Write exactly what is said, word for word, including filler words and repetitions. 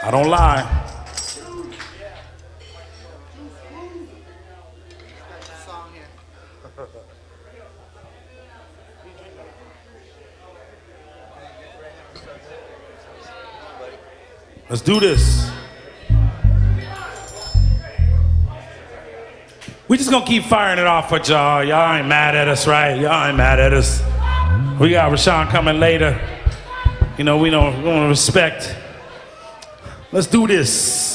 I don't lie. Let's do this. We just gonna keep firing it off with y'all. Y'all ain't mad at us, right? Y'all ain't mad at us. We got Rashawn coming later. You know, we don't, we don't respect. Let's do this.